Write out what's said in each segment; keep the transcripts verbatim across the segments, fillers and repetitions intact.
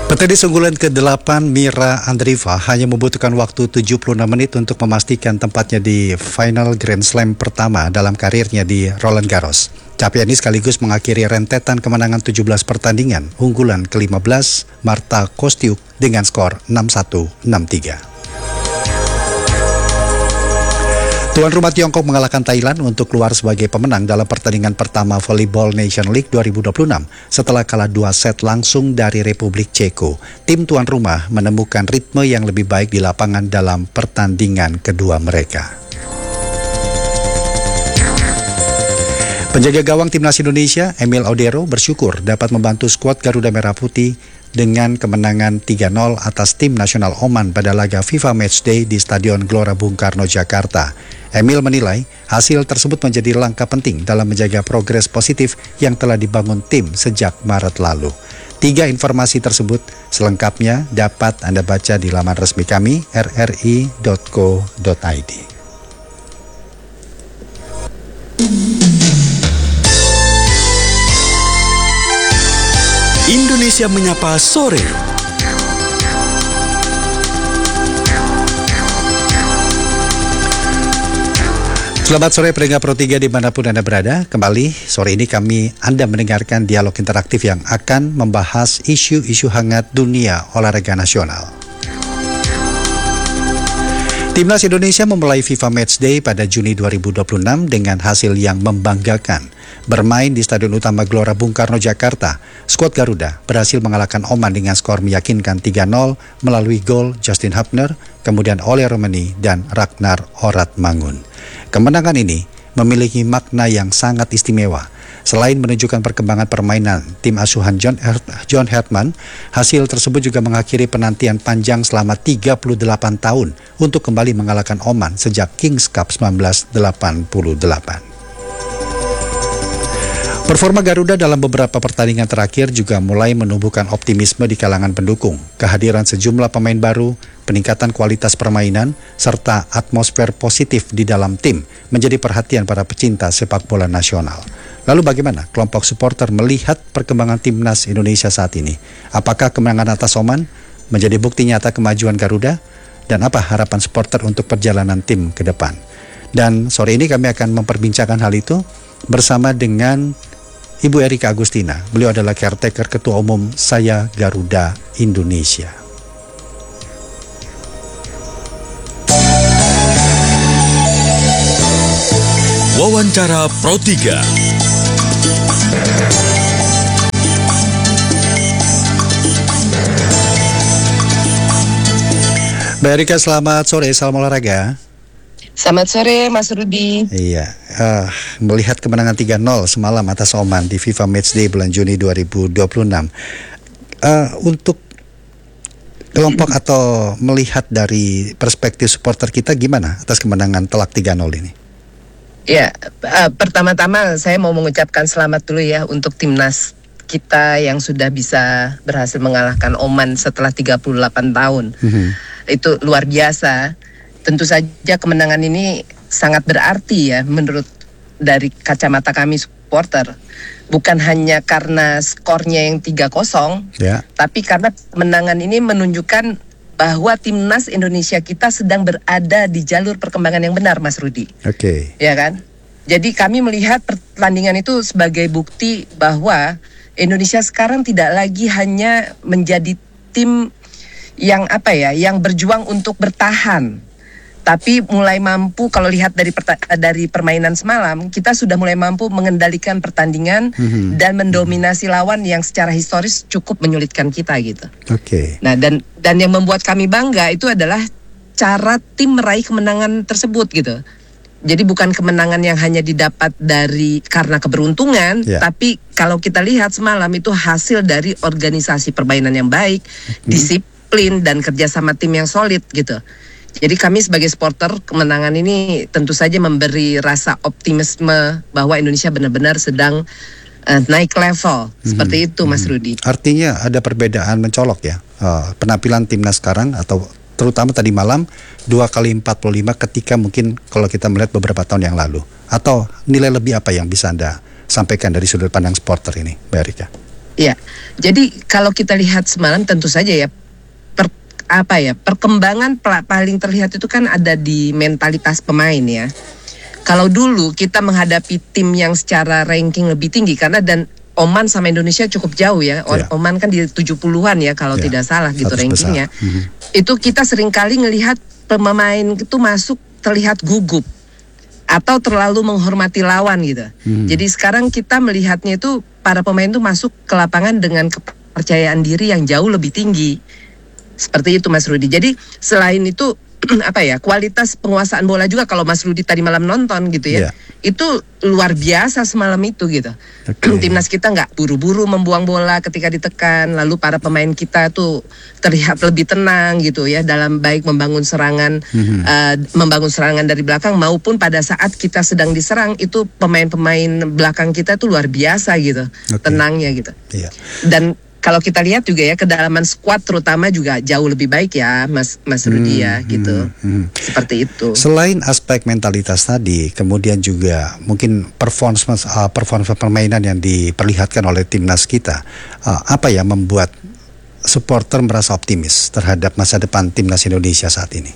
Petenis unggulan kedelapan Mira Andreeva hanya membutuhkan waktu tujuh puluh enam menit untuk memastikan tempatnya di final Grand Slam pertama dalam karirnya di Roland Garros. Capaian ini sekaligus mengakhiri rentetan kemenangan tujuh belas pertandingan unggulan ke lima belas Marta Kostyuk dengan skor enam satu enam tiga. Tuan rumah Tiongkok mengalahkan Thailand untuk keluar sebagai pemenang dalam pertandingan pertama Volleyball Nation League dua ribu dua puluh enam setelah kalah dua set langsung dari Republik Ceko. Tim tuan rumah menemukan ritme yang lebih baik di lapangan dalam pertandingan kedua mereka. Penjaga gawang Timnas Indonesia, Emil Audero, bersyukur dapat membantu skuad Garuda Merah Putih dengan kemenangan tiga nol atas tim nasional Oman pada laga FIFA Matchday di Stadion Gelora Bung Karno, Jakarta. Emil menilai hasil tersebut menjadi langkah penting dalam menjaga progres positif yang telah dibangun tim sejak Maret lalu. Tiga informasi tersebut selengkapnya dapat Anda baca di laman resmi kami r r i dot co dot i d. Indonesia Menyapa Sore. Selamat sore pendengar Pro tiga dimanapun Anda berada. Kembali sore ini kami Anda mendengarkan dialog interaktif yang akan membahas isu-isu hangat dunia olahraga nasional. Timnas Indonesia memulai FIFA Matchday pada Juni dua ribu dua puluh enam dengan hasil yang membanggakan. Bermain di Stadion Utama Gelora Bung Karno, Jakarta, skuad Garuda berhasil mengalahkan Oman dengan skor meyakinkan tiga nol melalui gol Justin Hubner, kemudian Ole Romani dan Ragnar Oratmangun. Kemenangan ini memiliki makna yang sangat istimewa. Selain menunjukkan perkembangan permainan tim asuhan John, Her- John Hertman, hasil tersebut juga mengakhiri penantian panjang selama tiga puluh delapan tahun untuk kembali mengalahkan Oman sejak Kings Cup seribu sembilan ratus delapan puluh delapan. Performa Garuda dalam beberapa pertandingan terakhir juga mulai menumbuhkan optimisme di kalangan pendukung. Kehadiran sejumlah pemain baru, peningkatan kualitas permainan, serta atmosfer positif di dalam tim menjadi perhatian para pecinta sepak bola nasional. Lalu bagaimana kelompok supporter melihat perkembangan timnas Indonesia saat ini? Apakah kemenangan atas Oman menjadi bukti nyata kemajuan Garuda? Dan apa harapan supporter untuk perjalanan tim ke depan? Dan sore ini kami akan memperbincangkan hal itu bersama dengan Ibu Erika Agustina. Beliau adalah caretaker Ketua Umum Saya Garuda Indonesia. Wawancara Pro tiga. Mbak Erika, selamat sore, salam olahraga. Selamat sore Mas Rudi. Iya, uh, melihat kemenangan tiga nol semalam atas Oman di FIFA Matchday bulan Juni dua ribu dua puluh enam. Uh, untuk kelompok atau melihat dari perspektif supporter kita gimana atas kemenangan telak tiga nol ini? Ya, uh, pertama-tama saya mau mengucapkan selamat dulu ya untuk timnas kita yang sudah bisa berhasil mengalahkan Oman setelah tiga puluh delapan tahun. Mm-hmm. Itu luar biasa. Tentu saja kemenangan ini sangat berarti ya menurut dari kacamata kami supporter. Bukan hanya karena skornya yang tiga kosong, ya. Tapi karena kemenangan ini menunjukkan bahwa timnas Indonesia kita sedang berada di jalur perkembangan yang benar, Mas Rudi. Oke. Okay. Ya kan? Jadi kami melihat pertandingan itu sebagai bukti bahwa Indonesia sekarang tidak lagi hanya menjadi tim yang apa ya, yang berjuang untuk bertahan. Tapi mulai mampu, kalau lihat dari perta- dari permainan semalam, kita sudah mulai mampu mengendalikan pertandingan mm-hmm. dan mendominasi lawan yang secara historis cukup menyulitkan kita gitu. Oke. Okay. Nah dan dan yang membuat kami bangga itu adalah cara tim meraih kemenangan tersebut gitu. Jadi bukan kemenangan yang hanya didapat dari karena keberuntungan, yeah. tapi kalau kita lihat semalam itu hasil dari organisasi permainan yang baik, mm-hmm. disiplin dan kerjasama tim yang solid gitu. Jadi kami sebagai supporter kemenangan ini tentu saja memberi rasa optimisme bahwa Indonesia benar-benar sedang uh, naik level. Mm-hmm. Seperti itu Mas Rudi. Artinya ada perbedaan mencolok ya uh, penampilan timnas sekarang atau terutama tadi malam dua kali empat puluh lima ketika mungkin kalau kita melihat beberapa tahun yang lalu. Atau nilai lebih apa yang bisa Anda sampaikan dari sudut pandang supporter ini, Mbak Erika? Ya, jadi kalau kita lihat semalam tentu saja ya per, apa ya perkembangan pla- paling terlihat itu kan ada di mentalitas pemain ya. Kalau dulu kita menghadapi tim yang secara ranking lebih tinggi karena dan Oman sama Indonesia cukup jauh ya. O- Ya. Oman kan di tujuh puluhan ya kalau Ya, tidak salah gitu status rankingnya. besar. Mhm. Itu kita seringkali ngelihat pemain itu masuk terlihat gugup atau terlalu menghormati lawan gitu. Hmm. Jadi sekarang kita melihatnya itu para pemain itu masuk ke lapangan dengan kepercayaan diri yang jauh lebih tinggi. Seperti itu Mas Rudi. Jadi selain itu apa ya kualitas penguasaan bola juga kalau Mas Rudi tadi malam nonton gitu ya. Iya. Itu luar biasa semalam itu gitu. Oke. Timnas kita nggak buru-buru membuang bola ketika ditekan. Lalu para pemain kita tuh terlihat lebih tenang gitu ya dalam baik membangun serangan, Mhm. uh, membangun serangan dari belakang maupun pada saat kita sedang diserang itu pemain-pemain belakang kita tuh luar biasa gitu, Oke. tenangnya gitu. Iya. Dan kalau kita lihat juga ya kedalaman skuad terutama juga jauh lebih baik ya Mas Mas Rudi ya Hmm, gitu. hmm, hmm. Seperti itu. Selain aspek mentalitas tadi, kemudian juga mungkin performance uh, performance permainan yang diperlihatkan oleh timnas kita, uh, apa ya membuat supporter merasa optimis terhadap masa depan timnas Indonesia saat ini?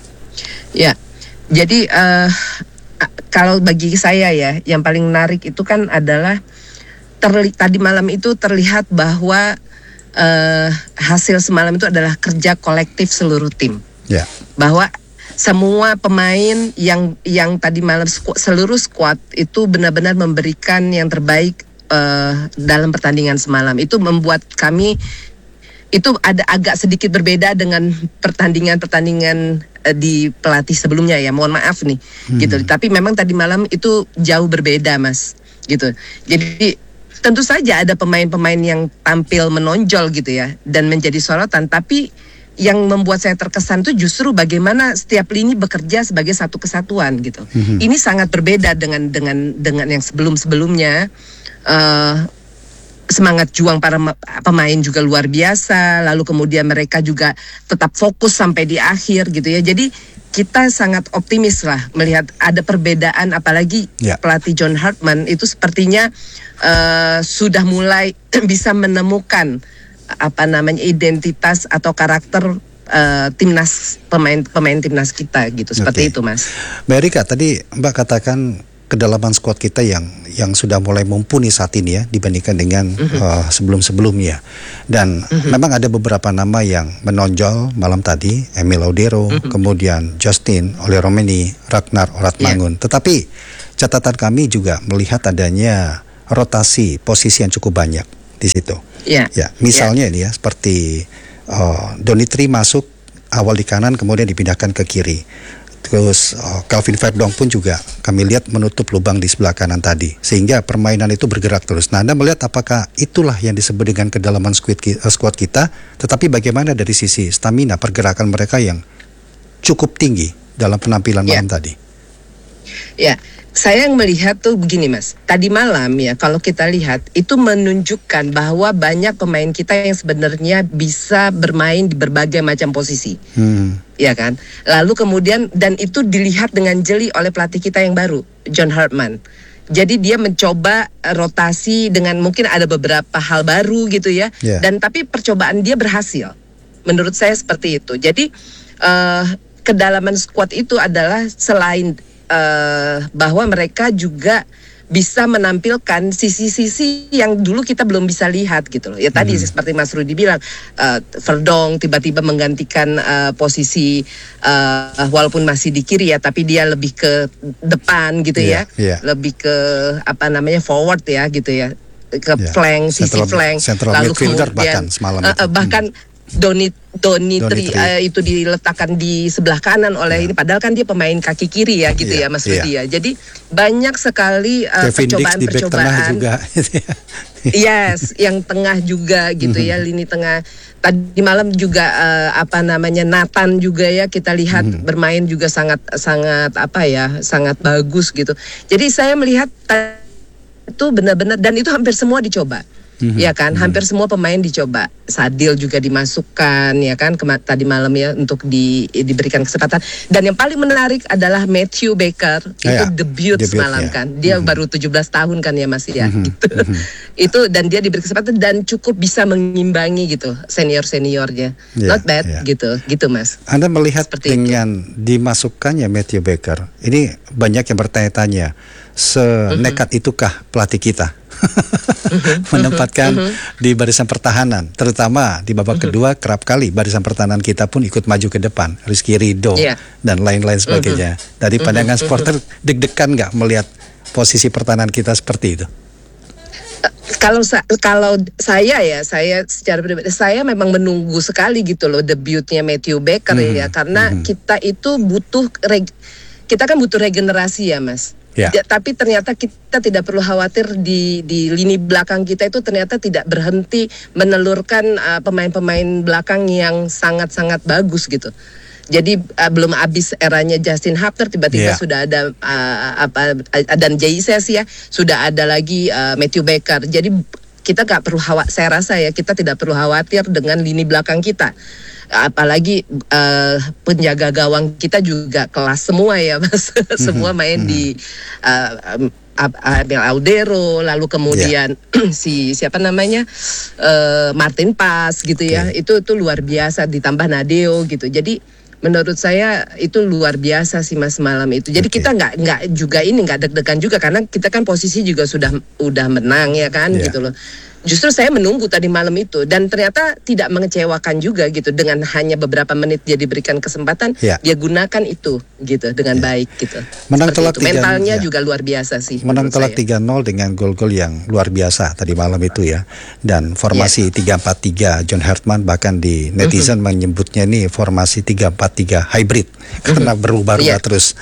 Ya. Jadi eh, a- kalau bagi saya ya yang paling menarik itu kan adalah terli- tadi malam itu terlihat bahwa eh, hasil semalam itu adalah kerja kolektif seluruh tim. Ya. Bahwa semua pemain yang yang tadi malam sku- seluruh skuad itu benar-benar memberikan yang terbaik eh, dalam pertandingan semalam. Itu membuat kami itu ada agak sedikit berbeda dengan pertandingan-pertandingan eh, di pelatih sebelumnya ya. Mohon maaf nih gitu. Tapi memang tadi malam itu jauh berbeda Mas gitu. Jadi tentu saja ada pemain-pemain yang tampil menonjol gitu ya dan menjadi sorotan, tapi yang membuat saya terkesan tuh justru bagaimana setiap lini bekerja sebagai satu kesatuan gitu. Mhm. Ini sangat berbeda dengan dengan dengan yang sebelum-sebelumnya. Eh, semangat juang para ma- pemain juga luar biasa, lalu kemudian mereka juga tetap fokus sampai di akhir gitu ya. Jadi kita sangat optimis lah melihat ada perbedaan, apalagi Ya. pelatih John Hartman itu sepertinya eh, sudah mulai bisa menemukan apa namanya identitas atau karakter eh, timnas pemain pemain timnas kita gitu. Seperti Oke. itu Mas. Mbak Erika, tadi Mbak katakan kedalaman skuad kita yang yang sudah mulai mumpuni saat ini ya dibandingkan dengan uh, sebelum-sebelumnya. Dan memang ada beberapa nama yang menonjol malam tadi, Emil Laudero, kemudian Justin Oleromeni, Ragnar Oratmangun. Tetapi catatan kami juga melihat adanya rotasi posisi yang cukup banyak di situ. Ya. Ya, misalnya ini ya seperti uh, Donitri masuk awal di kanan kemudian dipindahkan ke kiri. Terus uh, Calvin Verdong pun juga kami lihat menutup lubang di sebelah kanan tadi sehingga permainan itu bergerak terus. Nah, Anda melihat apakah itulah yang disebut dengan kedalaman squad ki- uh, squad kita, tetapi bagaimana dari sisi stamina pergerakan mereka yang cukup tinggi dalam penampilan Ya. malam tadi? Ya, saya yang melihat tuh begini Mas. Tadi malam ya kalau kita lihat itu menunjukkan bahwa banyak pemain kita yang sebenarnya bisa bermain di berbagai macam posisi. Hmm. Ya kan? Lalu kemudian dan itu dilihat dengan jeli oleh pelatih kita yang baru, John Hartman. Jadi dia mencoba eh, rotasi dengan mungkin ada beberapa hal baru gitu ya. Yeah. Dan tapi percobaan dia berhasil. Menurut saya seperti itu. Jadi eh, kedalaman skuad itu adalah selain eh, bahwa mereka juga bisa menampilkan sisi-sisi yang dulu kita belum bisa lihat gitu loh. Ya tadi seperti Mas Rudi bilang, uh, Verdong tiba-tiba menggantikan uh, posisi uh, walaupun masih di kiri ya, tapi dia lebih ke depan gitu Iya, ya, iya. lebih ke apa namanya forward ya gitu ya, ke Iya, flank, sisi central- flank, central lalu midfielder bahkan kemudian semalam uh, itu. uh, bahkan Doni Donitri, Donitri. uh, itu diletakkan di sebelah kanan oleh Ya. ini, padahal kan dia pemain kaki kiri ya gitu Iya, ya Mas iya. Rudi ya. Jadi banyak sekali uh, Kevin Dix di back tengah percobaan-percobaan. juga. Yes, yang tengah juga gitu ya, lini tengah. Tadi malam juga eh, apa namanya Nathan juga ya kita lihat bermain juga sangat sangat apa ya, sangat bagus gitu. Jadi saya melihat ta- itu benar-benar dan itu hampir semua dicoba. Mhm. ya kan. Mhm. Hampir semua pemain dicoba. Sadil juga dimasukkan, ya kan, kema- tadi malam ya untuk di, diberikan kesempatan. Dan yang paling menarik adalah Matthew Baker, Ah, itu ya. debut Debut, semalam ya. kan. Dia Mhm. baru tujuh belas tahun kan ya masih ya. Mhm. Gitu. Mhm. Itu dan dia diberi kesempatan dan cukup bisa mengimbangi gitu senior-seniornya. Ya, Not bad ya. gitu. Gitu Mas. Anda melihat Seperti dengan dimasukkannya Matthew Baker, ini banyak yang bertanya-tanya, senekat itukah pelatih kita menempatkan di barisan pertahanan, terutama di babak kedua kerap kali barisan pertahanan kita pun ikut maju ke depan, Rizky Ridho Iya. dan lain-lain sebagainya. Dari pandangan supporter, deg-degan nggak melihat posisi pertahanan kita seperti itu? Kalau sa- kalau saya ya, saya secara pribadi saya memang menunggu sekali gitu loh debutnya Matthew Baker Mhm, ya, karena mhm. kita itu butuh reg- kita kan butuh regenerasi ya Mas. Ya. Ja- tapi ternyata kita tidak perlu khawatir di di lini belakang kita itu ternyata tidak berhenti menelurkan uh, pemain-pemain belakang yang sangat-sangat bagus gitu. Jadi uh, belum habis eranya Justin Hapter, tiba-tiba Yeah. sudah ada uh, apa uh, dan Jesus ya, sudah ada lagi uh, Matthew Baker. Jadi kita nggak perlu khawatir, saya rasa ya kita tidak perlu khawatir dengan lini belakang kita. Apalagi uh, penjaga gawang kita juga kelas semua ya Mas. Semua main di uh, um, Abel Aldero, lalu kemudian si siapa namanya uh, Martin Paz gitu ya. Oke. Itu itu luar biasa, ditambah Nadeo gitu. Jadi menurut saya itu luar biasa sih Mas malam itu. Jadi Oke. kita nggak nggak juga ini nggak deg-degan juga karena kita kan posisi juga sudah udah menang ya kan Iya. gitu loh. Justru saya menunggu tadi malam itu dan ternyata tidak mengecewakan juga gitu, dengan hanya beberapa menit dia diberikan kesempatan, Iya. dia gunakan itu gitu dengan baik gitu. Menang Seperti telak itu. tiga- Mentalnya ya. juga luar biasa sih. Menang menurut telak saya. tiga nol dengan gol-gol yang luar biasa tadi malam itu ya. Dan formasi tiga empat tiga, John Hartman bahkan di netizen menyebutnya ini formasi tiga empat tiga hybrid karena berubah-ubah Iya. terus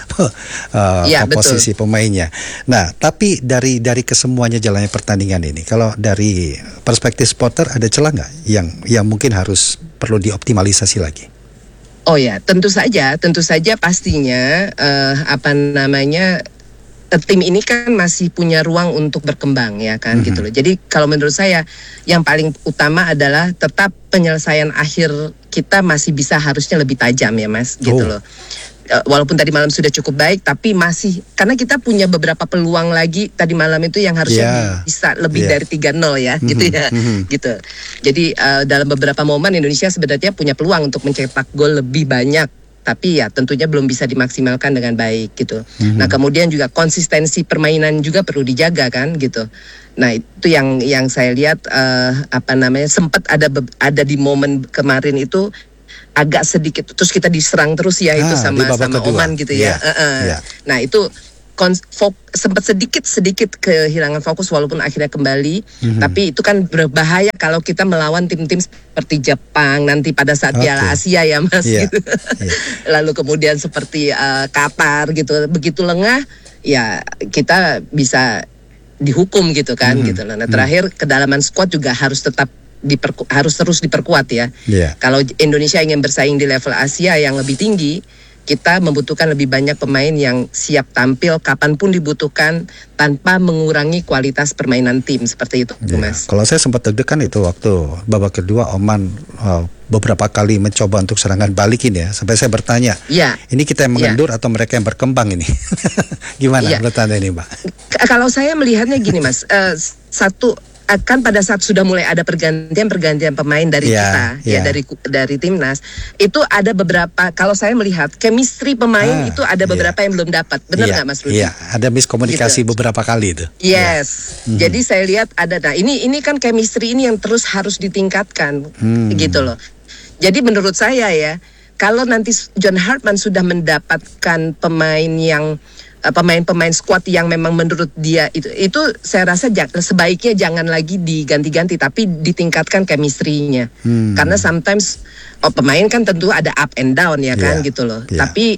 uh, Iya, komposisi pemainnya. Nah, tapi dari dari kesemuanya jalannya pertandingan ini, kalau dari perspektif supporter ada celah nggak yang yang mungkin harus perlu dioptimalisasi lagi? Oh ya, tentu saja, tentu saja pastinya eh, apa namanya eh, tim ini kan masih punya ruang untuk berkembang ya kan Mhm. gitu loh. Jadi kalau menurut saya yang paling utama adalah tetap penyelesaian akhir kita masih bisa harusnya lebih tajam ya Mas gitu Oh. loh. Eh, Walaupun tadi malam sudah cukup baik, tapi masih karena kita punya beberapa peluang lagi tadi malam itu yang harusnya Yeah. bi- bisa lebih Yeah. dari tiga nol ya, Mhm, gitu ya, mhm. gitu. Jadi eh, dalam beberapa momen Indonesia sebenarnya punya peluang untuk mencetak gol lebih banyak, tapi ya tentunya belum bisa dimaksimalkan dengan baik gitu. Mhm. Nah kemudian juga konsistensi permainan juga perlu dijaga kan gitu. Nah itu yang yang saya lihat eh, apa namanya sempat ada be- ada di momen kemarin itu agak sedikit terus kita diserang terus ya itu Ah, sama di babak sama kedua. Oman gitu ya. Iya, Heeh. iya. Nah itu kons- fok- sempat sedikit sedikit kehilangan fokus walaupun akhirnya kembali, Mhm. tapi itu kan berbahaya kalau kita melawan tim-tim seperti Jepang nanti pada saat Oke. Piala Asia ya Mas. Iya, Gitu. iya. Lalu kemudian seperti eh, Qatar gitu, begitu lengah ya kita bisa dihukum gitu kan Mhm. gitu loh. Nah terakhir kedalaman squad juga harus tetap diperku- harus terus diperkuat ya. Iya. Kalau Indonesia ingin bersaing di level Asia yang lebih tinggi, kita membutuhkan lebih banyak pemain yang siap tampil kapanpun dibutuhkan tanpa mengurangi kualitas permainan tim seperti itu, Ya, Mas. kalau saya sempat deg-degan itu waktu babak kedua Oman uh, beberapa kali mencoba untuk serangan balikin ya, sampai saya bertanya, Iya. ini kita yang Iya. mengendur atau mereka yang berkembang ini? Gimana Iya. menurut Anda ini, Mbak? K- Kalau saya melihatnya gini, Mas, eh, satu akan pada saat sudah mulai ada pergantian-pergantian pemain dari Iya, kita iya. ya dari dari timnas, itu ada beberapa, kalau saya melihat chemistry pemain Ah, itu ada beberapa iya. yang belum dapat, benar Iya, nggak Mas Rudi? Iya, ada miskomunikasi Gitu. beberapa kali itu. Yes, Mhm. jadi saya lihat ada. Nah ini ini kan chemistry ini yang terus harus ditingkatkan, Hmm. gitu loh. Jadi menurut saya ya, kalau nanti John Hartman sudah mendapatkan pemain yang eh, pemain-pemain squad yang memang menurut dia itu itu saya rasa ja- sebaiknya jangan lagi diganti-ganti, tapi ditingkatkan chemistry-nya. Hmm. Karena sometimes oh, pemain kan tentu ada up and down ya kan Iya, gitu loh. iya. Tapi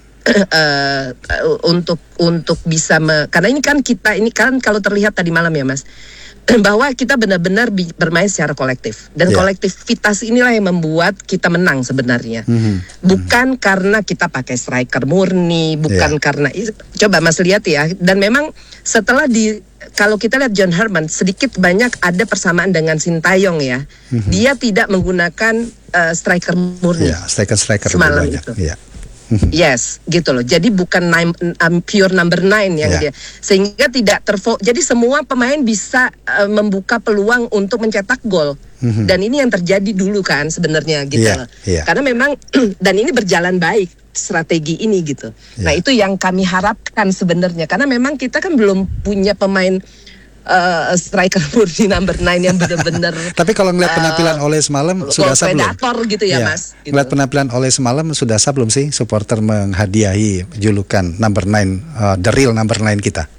eh, untuk untuk bisa me- karena ini kan kita ini kan kalau terlihat tadi malam ya Mas, bahwa kita benar-benar bi- bermain secara kolektif dan Iya. kolektivitas inilah yang membuat kita menang sebenarnya. Mhm. Bukan karena kita pakai striker murni, bukan Iya. karena coba Mas lihat ya, dan memang setelah di kalau kita lihat John Herman sedikit banyak ada persamaan dengan Sintayong ya. Mm-hmm. Dia tidak menggunakan uh, striker murni. Ya, striker-striker semalam banyak. itu. Ya. Yes, gitu loh. Jadi bukan nine, um, pure number nine yang yeah. dia, sehingga tidak terfo. Jadi semua pemain bisa uh, membuka peluang untuk mencetak gol. Mm-hmm. Dan ini yang terjadi dulu kan sebenarnya gitu yeah, loh. Yeah. Karena memang dan ini berjalan baik strategi ini gitu. Yeah. Nah itu yang kami harapkan sebenarnya karena memang kita kan belum punya pemain uh, striker murni number nine yang benar-benar. Tapi kalau ngeliat penampilan uh, Ole semalam sudah sah belum? Predator gitu ya, ya Mas. Gitu. Ngeliat penampilan Ole semalam sudah sah belum sih supporter menghadiahi julukan number nine, uh, the real number nine kita?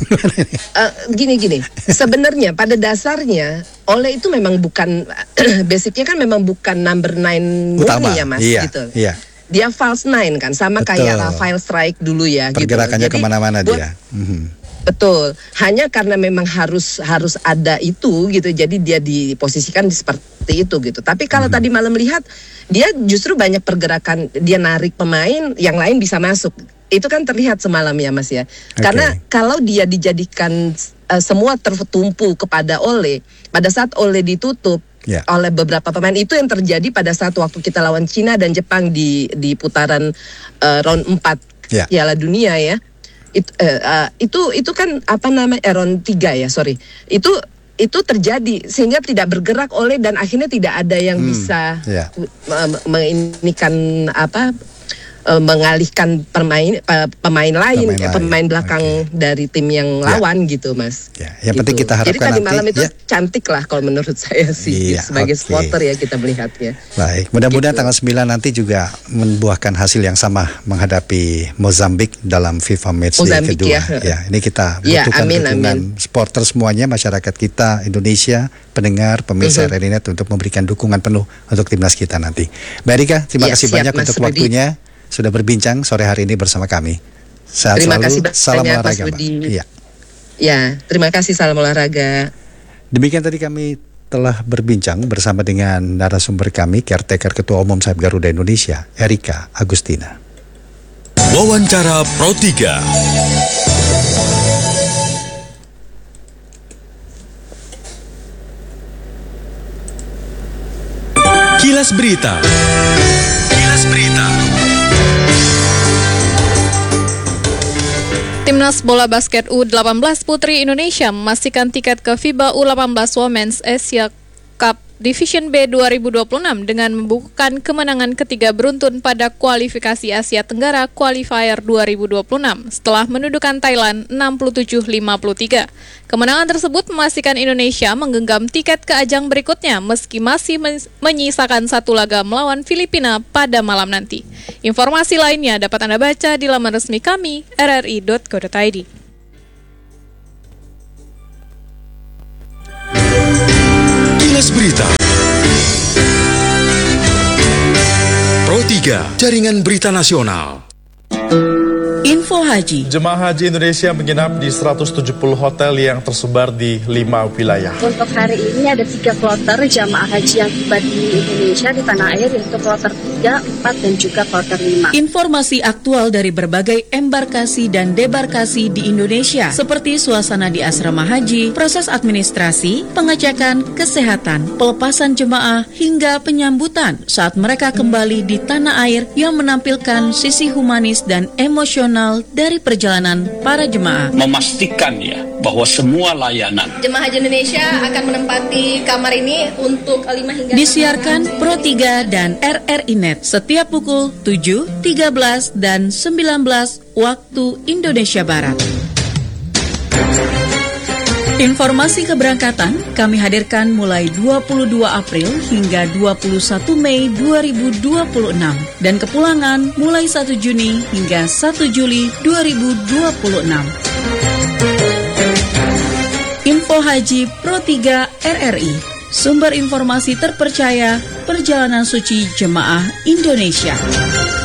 uh, gini gini sebenarnya pada dasarnya Ole itu memang bukan basicnya kan memang bukan number nine murni ya Mas iya, gitu. Iya. Dia false nine kan sama Betul. Kayak Rafael Strike dulu ya. Pergerakannya gitu. Jadi, kemana-mana buat, dia. Mm-hmm. Betul. Hanya karena memang harus harus ada itu gitu. Jadi dia diposisikan seperti itu gitu. Tapi kalau mm-hmm. tadi malam lihat dia justru banyak pergerakan. Dia narik pemain yang lain bisa masuk. Itu kan terlihat semalam ya Mas ya. Okay. Karena kalau dia dijadikan uh, semua tertumpu kepada Ole, pada saat Ole ditutup yeah. oleh beberapa pemain, itu yang terjadi pada saat waktu kita lawan Cina dan Jepang di di putaran uh, round empat yeah. Piala Dunia ya. It, uh, uh, itu itu kan apa namanya eh, round tiga ya, sorry. Itu itu terjadi sehingga tidak bergerak Ole dan akhirnya tidak ada yang hmm, bisa yeah. menginikan apa mengalihkan pemain pemain lain, pemain, pemain belakang okay. dari tim yang lawan ya. Gitu Mas. Ya, yang gitu. penting kita harapkan jadi tadi nanti, malam itu ya. Cantik lah kalau menurut saya sih ya, sebagai okay. supporter ya kita melihatnya. Baik, mudah-mudahan gitu. Tanggal sembilan nanti juga membuahkan hasil yang sama menghadapi Mozambik dalam FIFA Matchday Mozambik, kedua. Ya. Ya, ini kita ya, butuhkan amin, dukungan amin. supporter semuanya, masyarakat kita, Indonesia, pendengar, pemirsa uh-huh. R R I Net untuk memberikan dukungan penuh untuk timnas kita nanti. Mbak Erika, terima ya, kasih siap, banyak Mas untuk Rudi. Waktunya. Sudah berbincang sore hari ini bersama kami. Sehat terima selalu. Kasih salam banyak, olahraga, Mbak. Ya. ya, terima kasih, salam olahraga. Demikian tadi kami telah berbincang bersama dengan narasumber kami, caretaker Ketua Umum Sayap Garuda Indonesia, Erika Agustina. Wawancara Pro tiga. Kilas Berita. Kilas Berita. Timnas bola basket U delapan belas Putri Indonesia memastikan tiket ke FIBA U delapan belas Women's Asia Cup Division B dua ribu dua puluh enam dengan membukukan kemenangan ketiga beruntun pada kualifikasi Asia Tenggara Qualifier dua ribu dua puluh enam setelah menundukkan Thailand enam puluh tujuh lima puluh tiga. Kemenangan tersebut memastikan Indonesia menggenggam tiket ke ajang berikutnya meski masih menyisakan satu laga melawan Filipina pada malam nanti. Informasi lainnya dapat Anda baca di laman resmi kami r r i dot co dot i d. Kilas Berita. Pro tiga, Jaringan Berita Nasional. Info Haji. Jemaah Haji Indonesia menginap di seratus tujuh puluh hotel yang tersebar di lima wilayah. Untuk hari ini ada tiga kloter jemaah haji yang tiba di Indonesia di tanah air, yaitu kloter tiga, empat, dan juga kloter lima. Informasi aktual dari berbagai embarkasi dan debarkasi di Indonesia, seperti suasana di asrama haji, proses administrasi, pengecekan, kesehatan, pelepasan jemaah, hingga penyambutan saat mereka kembali di tanah air yang menampilkan sisi humanis dan emosional dari perjalanan para jemaah. Memastikan ya bahwa semua layanan jemaah haji Indonesia akan menempati kamar ini untuk lima hingga disiarkan Pro tiga dan R R I Net setiap pukul tujuh, tiga belas, dan sembilan belas waktu Indonesia Barat. Informasi keberangkatan kami hadirkan mulai dua puluh dua April hingga dua puluh satu Mei dua ribu dua puluh enam dan kepulangan mulai satu Juni hingga satu Juli dua ribu dua puluh enam. Info Haji Pro tiga R R I, sumber informasi terpercaya perjalanan suci jemaah Indonesia.